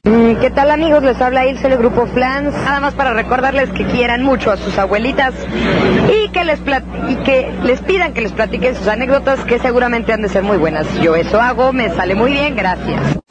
¿Qué tal, amigos? Les habla Ilse del Grupo Flans. Nada más para recordarles que quieran mucho a sus abuelitas y que les pidan que les platiquen sus anécdotas, que seguramente han de ser muy buenas. Yo eso hago, me sale muy bien, gracias.